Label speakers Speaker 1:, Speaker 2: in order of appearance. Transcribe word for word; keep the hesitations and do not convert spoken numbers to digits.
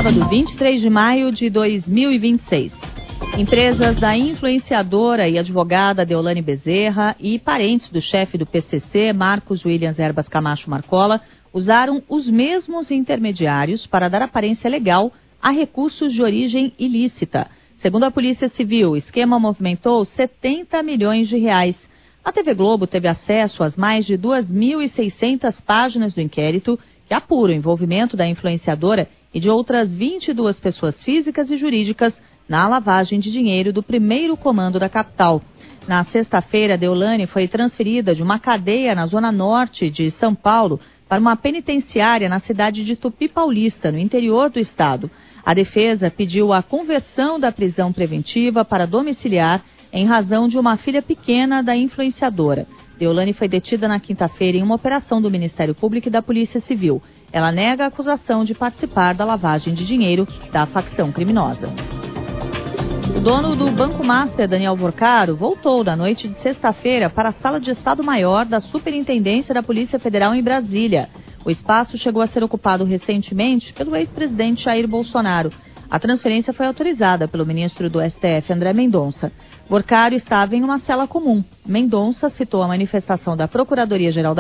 Speaker 1: sábado, vinte e três de maio de dois mil e vinte e seis. Empresas da influenciadora e advogada Deolane Bezerra e parentes do chefe do P C C, Marcos Williams Erbas Camacho Marcola, usaram os mesmos intermediários para dar aparência legal a recursos de origem ilícita. Segundo a Polícia Civil, o esquema movimentou setenta milhões de reais. A T V Globo teve acesso às mais de duas mil e seiscentas páginas do inquérito que apura o envolvimento da influenciadora e de outras vinte e duas pessoas físicas e jurídicas na lavagem de dinheiro do primeiro comando da capital. Na sexta-feira, Deolane foi transferida de uma cadeia na zona norte de São Paulo para uma penitenciária na cidade de Tupi Paulista, no interior do estado. A defesa pediu a conversão da prisão preventiva para domiciliar em razão de uma filha pequena da influenciadora. Deolane foi detida na quinta-feira em uma operação do Ministério Público e da Polícia Civil. Ela nega a acusação de participar da lavagem de dinheiro da facção criminosa. O dono do Banco Master, Daniel Vorcaro, voltou da noite de sexta-feira para a Sala de Estado-Maior da Superintendência da Polícia Federal em Brasília. O espaço chegou a ser ocupado recentemente pelo ex-presidente Jair Bolsonaro. A transferência foi autorizada pelo ministro do S T F, André Mendonça. Vorcaro estava em uma cela comum. Mendonça citou a manifestação da Procuradoria-Geral da